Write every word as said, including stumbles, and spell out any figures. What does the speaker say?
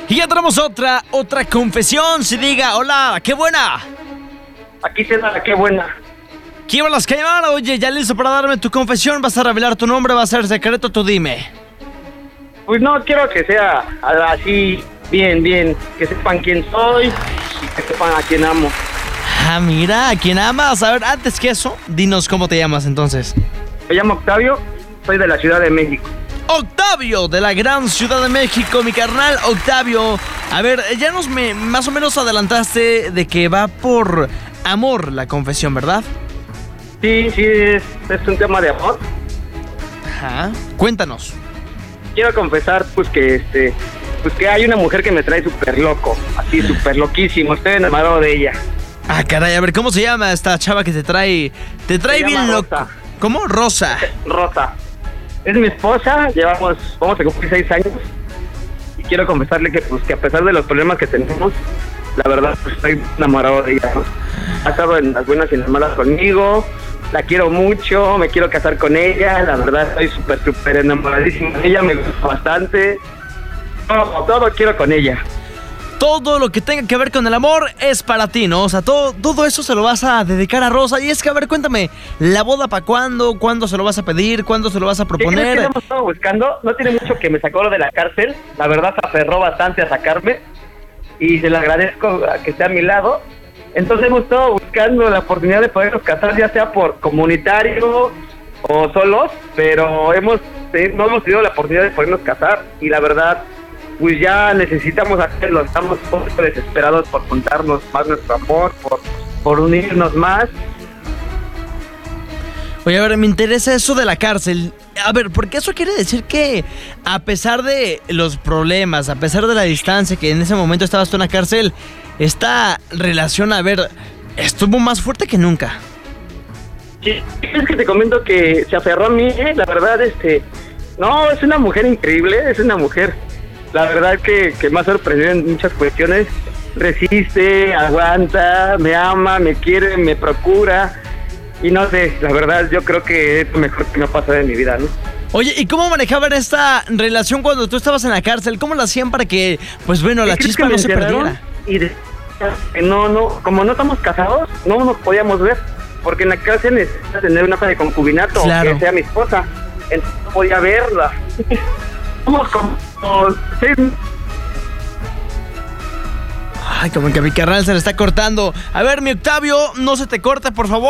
Y ya tenemos otra, otra confesión. Se diga, hola, qué buena. Aquí se da, qué buena. ¿Qué las que llamar? Oye, ya listo para darme tu confesión. ¿Vas a revelar tu nombre? ¿Va a ser secreto? Tú dime. Pues no, quiero que sea así, bien, bien. Que sepan quién soy y que sepan a quién amo. Ah, mira, ¿a quién amas? A ver, antes que eso, dinos cómo te llamas entonces. Me llamo Octavio, soy de la Ciudad de México. Octavio, de la gran Ciudad de México, mi carnal Octavio. A ver, ya nos me, más o menos adelantaste de que va por amor la confesión, ¿verdad? Sí, sí, es, es un tema de amor. Ajá. Cuéntanos. Quiero confesar, pues, que este... Pues que hay una mujer que me trae súper loco, así súper loquísimo, estoy enamorado de ella. Ah, caray, a ver, ¿cómo se llama esta chava que te trae? Te trae Se bien llama loco. Rosa. ¿Cómo? Rosa. Rosa. Es mi esposa, llevamos, vamos a cumplir seis años. Y quiero confesarle que, pues, que a pesar de los problemas que tenemos, la verdad, pues estoy enamorado de ella, ¿no? Ha estado en las buenas y en las malas conmigo, la quiero mucho, me quiero casar con ella, la verdad estoy súper, súper enamoradísimo de ella, me gusta bastante. Todo, todo quiero con ella. Todo lo que tenga que ver con el amor es para ti, ¿no? O sea, todo, todo eso se lo vas a dedicar a Rosa. Y es que, a ver, cuéntame, ¿la boda para cuándo? ¿Cuándo se lo vas a pedir? ¿Cuándo se lo vas a ¿Qué crees proponer? que hemos estado buscando? No tiene mucho que me sacó lo de la cárcel, la verdad se aferró bastante a sacarme y se le agradezco a que esté a mi lado. Entonces hemos estado buscando la oportunidad de podernos casar, ya sea por comunitario o solos, pero hemos eh, no hemos tenido la oportunidad de podernos casar y la verdad, pues ya necesitamos hacerlo, estamos un poco desesperados por juntarnos más nuestro amor, por, por unirnos más. Oye, a ver, me interesa eso de la cárcel. A ver, porque eso quiere decir que a pesar de los problemas, a pesar de la distancia que en ese momento estabas tú en la cárcel, esta relación, a ver, estuvo más fuerte que nunca. Sí, es que te comento que se aferró a mí, ¿eh? La verdad, este, no, es una mujer increíble, es una mujer, la verdad que, que me ha sorprendido en muchas cuestiones, resiste, aguanta, me ama, me quiere, me procura, y no sé, la verdad yo creo que es lo mejor que me ha pasado en mi vida, ¿no? Oye, ¿y cómo manejaban esta relación cuando tú estabas en la cárcel? ¿Cómo lo hacían para que, pues bueno, la chispa no se perdiera? Y de, no, no, como no estamos casados, no nos podíamos ver, porque en la cárcel necesitas tener una hoja de concubinato, claro, que sea mi esposa, entonces no podía verla. Somos como seis. Ay, como que a mi carnal se le está cortando. A ver, mi Octavio, no se te corte, por favor.